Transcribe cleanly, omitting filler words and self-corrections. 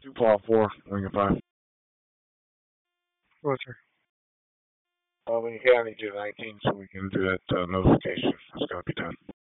2 4, Wing of 5. Roger. When you can, I need you to 19 so we can do that notification. That's going to be done.